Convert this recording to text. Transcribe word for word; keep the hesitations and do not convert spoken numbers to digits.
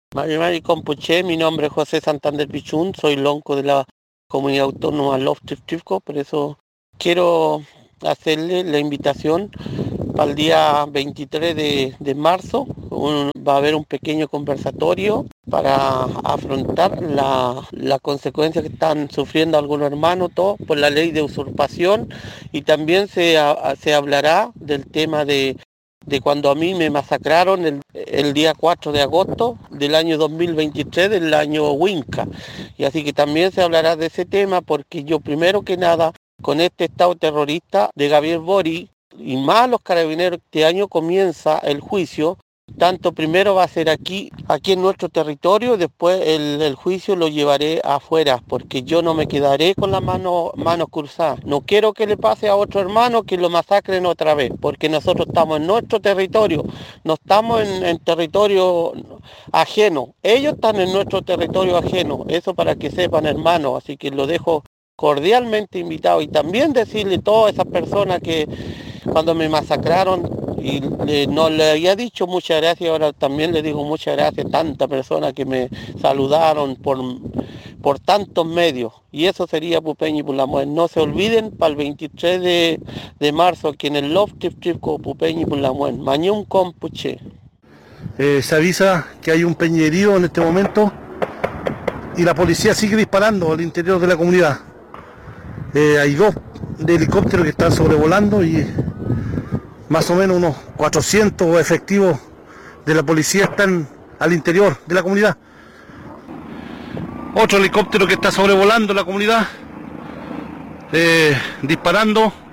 Mari Compuché, mi nombre es José Santander Pichún, soy lonco de la comunidad autónoma Loftus-Trifco, por eso quiero hacerle la invitación para el día veintitrés de, de marzo. Un, va a haber un pequeño conversatorio para afrontar la, la consecuencia que están sufriendo algunos hermanos, todos por la ley de usurpación, y también se, a, se hablará del tema de de cuando a mí me masacraron el, el día cuatro de agosto del año dos mil veintitrés, del año Winca. Y así que también se hablará de ese tema, porque yo primero que nada, con este estado terrorista de Gabriel Boric y más los carabineros, este año comienza el juicio. Tanto primero va a ser aquí, aquí en nuestro territorio, después el, el juicio lo llevaré afuera, porque yo no me quedaré con las manos manos cruzadas. No quiero que le pase a otro hermano que lo masacren otra vez, porque nosotros estamos en nuestro territorio, no estamos en, en territorio ajeno. Ellos están en nuestro territorio ajeno, eso para que sepan, hermanos, así que lo dejo cordialmente invitado, y también decirle a todas esas personas que cuando me masacraron y le, no le había dicho muchas gracias, ahora también le digo muchas gracias a tantas personas que me saludaron por, por tantos medios, y eso sería Pupeña y Pulamuen. No se olviden, para el veintitrés de, de marzo, aquí en el Loftus-Trifco, Pupeña y Pulamuen, Mañún Compuche. Eh, se avisa que hay un peñerío en este momento y la policía sigue disparando al interior de la comunidad. Eh, hay dos de helicópteros que están sobrevolando y más o menos unos cuatrocientos efectivos de la policía están al interior de la comunidad. Otro helicóptero que está sobrevolando la comunidad, eh, disparando